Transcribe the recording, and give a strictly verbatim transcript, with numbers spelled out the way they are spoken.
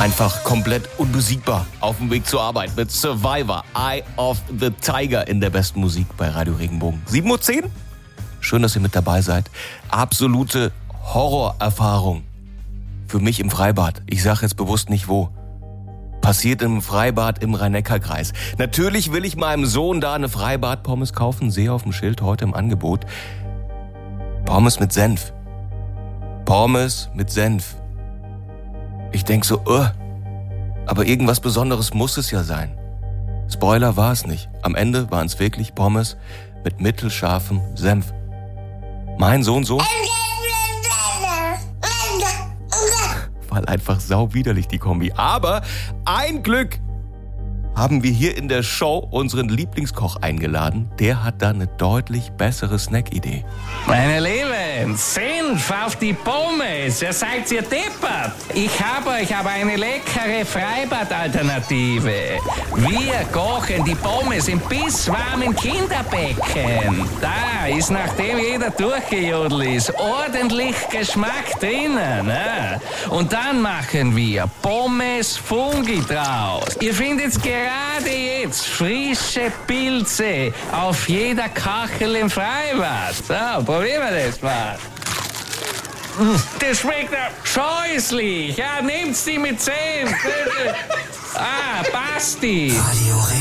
Einfach komplett unbesiegbar auf dem Weg zur Arbeit mit Survivor, Eye of the Tiger in der besten Musik bei Radio Regenbogen. sieben Uhr zehn? Schön, dass ihr mit dabei seid. Absolute Horrorerfahrung für mich im Freibad. Ich sage jetzt bewusst nicht wo. Passiert im Freibad im Rhein-Neckar-Kreis. Natürlich will ich meinem Sohn da eine Freibad-Pommes kaufen. Sehe auf dem Schild heute im Angebot. Pommes mit Senf. Pommes mit Senf. Ich denk so, uh, aber irgendwas Besonderes muss es ja sein. Spoiler war es nicht. Am Ende waren es wirklich Pommes mit mittelscharfem Senf. Mein Sohn so... Weil einfach sauwiderlich die Kombi. Aber ein Glück haben wir hier in der Show unseren Lieblingskoch eingeladen. Der hat da eine deutlich bessere Snack-Idee. Meine Lieben, Senf auf die Pommes. Ihr seid ihr deppert. Ich habe euch aber eine leckere Freibad-Alternative. Wir kochen die Pommes im bisswarmen Kinderbecken. Da ist, nachdem jeder durchgejodelt ist, ordentlich Geschmack drinnen. Ne? Und dann machen wir Pommes Fungi draus. Ihr findet gerade jetzt frische Pilze auf jeder Kachel im Freibad. So, probieren wir das mal. Das schmeckt ja scheußlich. Ja, nehmt's die mit zehn. Ah, Basti.